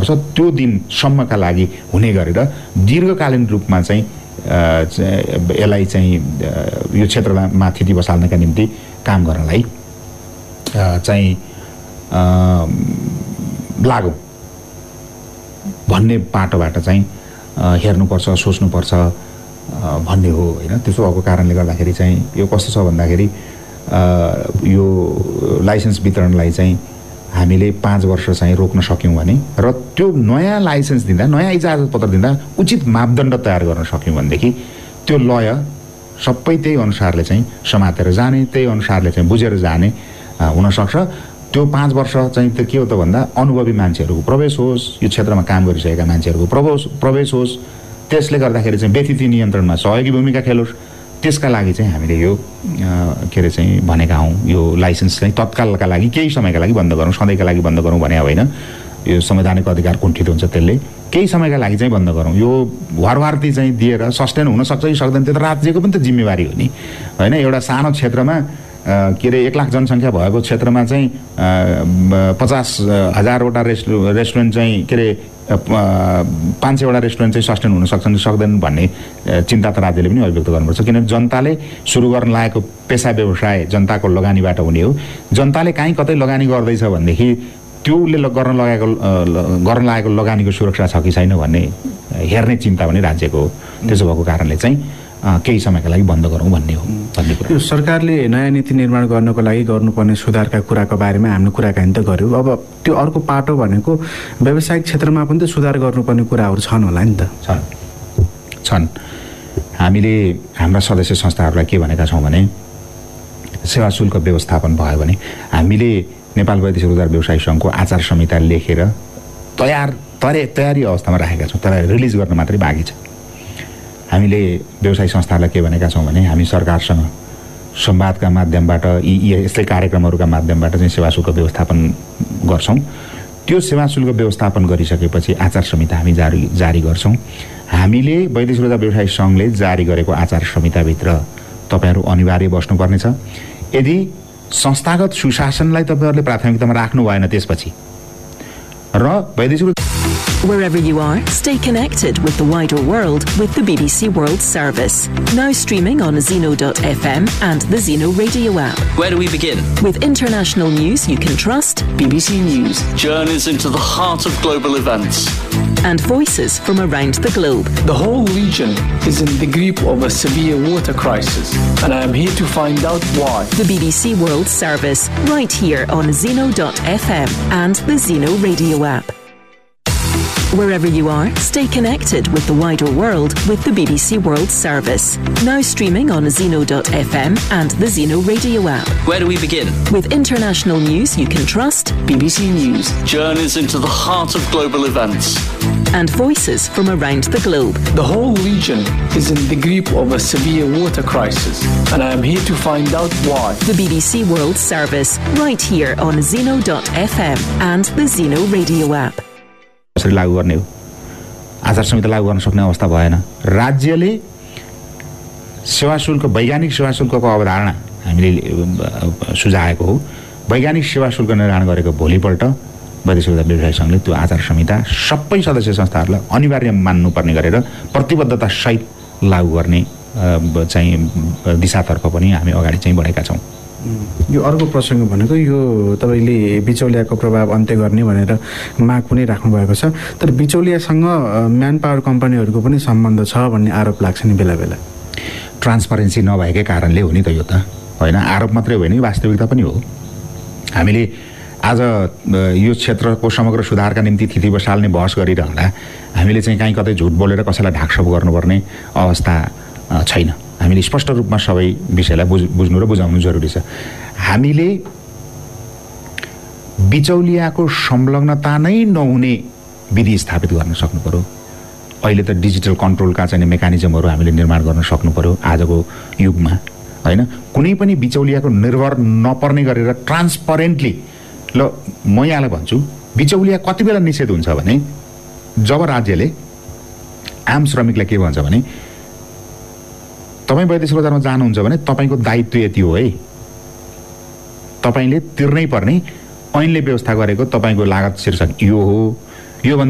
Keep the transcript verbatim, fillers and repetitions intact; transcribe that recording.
गर्नुपर्छ त्यो दिनसम्मका लागि हुने गरेर दीर्घकालीन रूपमा चाहिँ यसलाई चाहिँ यो क्षेत्रमा माथि बसाल्नका निम्ति काम गर्नलाई चाहिँ लागौँ भन्ने बाटोबाट चाहिँ हेर्नुपर्छ सोच्नुपर्छ भन्ने हो होइन। त्यसो भएको कारणले गर्दाखेरि चाहिँ यो कस्तो छ भन्दाखेरि यो लाइसेन्स वितरणलाई चाहिँ हामीले पाँच वर्ष चाहिँ रोक्न सक्यौँ भने र त्यो नयाँ लाइसेन्स दिँदा नयाँ इजाजत पत्र दिँदा उचित मापदण्ड तयार गर्न सक्यौँ भनेदेखि त्यो लय सबै त्यही अनुसारले चाहिँ समातेर जाने त्यही अनुसारले चाहिँ बुझेर जाने हुनसक्छ। त्यो पाँच वर्ष चाहिँ त्यो के हो त भन्दा अनुभवी मान्छेहरूको प्रवेश होस्, यो क्षेत्रमा काम गरिसकेका मान्छेहरूको प्रवेश प्रवेश होस्, त्यसले गर्दाखेरि चाहिँ व्यतिथि नियन्त्रणमा सहयोगी भूमिका खेलोस्। त्यसका लागि चाहिँ हामीले यो के अरे चाहिँ भनेका हौँ यो लाइसेन्स चाहिँ तत्कालका लागि केही समयका लागि बन्द गरौँ, सधैँका लागि बन्द गरौँ भने होइन। यो संवैधानिक अधिकार कुण्ठित हुन्छ, त्यसले केही समयका लागि चाहिँ बन्द गरौँ। यो वारवार्ती चाहिँ दिएर सस्टेन हुनसक्छ कि सक्दैन त्यो त राज्यको पनि त जिम्मेवारी हो नि होइन। एउटा सानो क्षेत्रमा के अरे एक लाख जनसङ्ख्या भएको क्षेत्रमा चाहिँ पचास हजारवटा रेस्टु रेस्टुरेन्ट चाहिँ के अरे पाँच सयवटा रेस्टुरेन्ट चाहिँ सस्टेन हुन सक्छन् कि सक्दैन भन्ने चिन्ता त राज्यले पनि अभिव्यक्त गर्नुपर्छ। किनभने जनताले सुरु गर्न लागेको पेसा व्यवसाय जनताको लगानीबाट हुने हो। जनताले काहीँ कतै लगानी गर्दैछ भनेदेखि त्योले गर्न लगाएको गर्न लागेको लगानीको सुरक्षा छ कि छैन भन्ने हेर्ने चिन्ता पनि राज्यको हो। त्यसो भएको कारणले चाहिँ केही समयका लागि बन्द गरौँ भन्ने हो भन्ने कुरा। यो सरकारले नयाँ नीति निर्माण गर्नको लागि गर्नुपर्ने सुधारका कुराको बारेमा हामीले कुराकानी त गऱ्यौँ। अब त्यो अर्को पाटो भनेको व्यावसायिक क्षेत्रमा पनि त सुधार गर्नुपर्ने कुराहरू छन् होला नि त? छन् छन् हामीले हाम्रा सदस्य संस्थाहरूलाई के भनेका छौँ भने सेवा शुल्क व्यवस्थापन भयो भने हामीले नेपाल वैदेशिक रोजगार व्यवसायी सङ्घको आचार संहिता लेखेर तयार तयारी तयारी अवस्थामा राखेका छौँ। तर रिलिज गर्न मात्रै बाँकी छ। हामीले व्यवसायी संस्थाहरूलाई के भनेका छौँ भने हामी सरकारसँग संवादका माध्यमबाट यी यस्तै कार्यक्रमहरूका माध्यमबाट चाहिँ सेवा शुल्क व्यवस्थापन गर्छौँ। त्यो सेवा शुल्क व्यवस्थापन गरिसकेपछि आचार संहिता हामी जारी जारी गर्छौँ। हामीले वैदेशिक रोजगार व्यवसायी सङ्घले जारी गरेको आचार संहिताभित्र तपाईँहरू अनिवार्य बस्नुपर्नेछ। यदि संस्थागत सुशासनलाई तपाईँहरूले प्राथमिकतामा राख्नु भएन त्यसपछि र वैदेशिक Wherever you are, stay connected with the wider world with the B B C World Service. Now streaming on Zeno dot F M and the Zeno radio app. Where do we begin? With international news you can trust. B B C News. Journeys into the heart of global events. And voices from around the globe. The whole region is in the grip of a severe water crisis, and I am here to find out why. The B B C World Service, right here on Zeno dot F M and the Zeno radio app. Wherever you are, stay connected with the wider world with the B B C World Service. Now streaming on Zeno dot F M and the Zeno radio app. Where do we begin? With international news you can trust. B B C News. Journeys into the heart of global events. And voices from around the globe. The whole region is in the grip of a severe water crisis, and I am here to find out why. The B B C World Service, right here on Zeno dot F M and the Zeno radio app. कसरी लागू गर्ने हो? आचार संहिता लागू गर्न सक्ने अवस्था भएन। राज्यले सेवा शुल्क वैज्ञानिक सेवा शुल्कको अवधारणा हामीले सुझाएको हो। वैज्ञानिक सेवा शुल्क निर्धारण गरेको भोलिपल्ट वैदेशिक रोजगार व्यवसायी सङ्घले त्यो आचार संहिता सबै सदस्य संस्थाहरूलाई अनिवार्य मान्नुपर्ने गरेर प्रतिबद्धता सहित लागू गर्ने चाहिँ दिशातर्फ पनि हामी अगाडि चाहिँ बढेका छौँ। यो अर्को प्रसङ्ग भनेको यो तपाईँले बिचौलियाको प्रभाव अन्त्य गर्ने भनेर माग पनि राख्नु भएको छ। तर बिचौलियासँग म्यान पावर कम्पनीहरूको पनि सम्बन्ध छ भन्ने आरोप लाग्छ नि बेला बेला। ट्रान्सपरेन्सी नभएकै कारणले हो नि त यो त होइन। आरोप मात्रै होइन, वास्तविकता पनि हो। हामीले आज यो क्षेत्रको समग्र सुधारका निम्ति थिति बसाल्ने बहस गरिरहँदा हामीले चाहिँ कहीँ कतै झुट बोलेर कसैलाई ढाकछोप गर्नुपर्ने अवस्था छैन। हामीले स्पष्ट रूपमा सबै विषयलाई बुझ बुझ्नु र बुझाउनु जरुरी छ। हामीले बिचौलियाको संलग्नता नै नहुने विधि स्थापित गर्न सक्नु पर्यो। अहिले त डिजिटल कन्ट्रोलका चाहिँ मेकानिजमहरू हामीले निर्माण गर्न सक्नु पर्यो आजको युगमा होइन। कुनै पनि बिचौलियाको निर्भर नपर्ने गरेर ट्रान्सपरेन्टली ल म यहाँलाई भन्छु बिचौलिया कति बेला निषेध हुन्छ भने जब राज्यले आम श्रमिकलाई के भन्छ भने तपाईँ वैदेशिक बजारमा जानुहुन्छ भने तपाईँको दायित्व यति हो है, तपाईँले तिर्नै पर्ने ऐनले व्यवस्था गरेको तपाईँको लागत शीर्षक यो हो, यो